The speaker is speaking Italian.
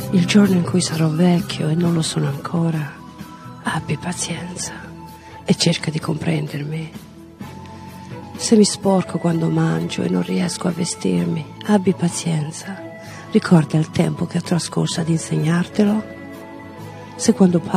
Il giorno in cui sarò vecchio e non lo sono ancora, abbi pazienza e cerca di comprendermi. Se mi sporco quando mangio e non riesco a vestirmi, abbi pazienza. Ricorda il tempo che ho trascorso ad insegnartelo. Se quando